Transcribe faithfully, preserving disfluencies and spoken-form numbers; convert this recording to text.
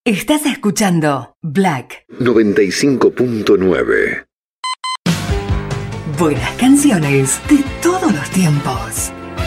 Estás escuchando Black noventa y cinco punto nueve. Buenas canciones de todos los tiempos.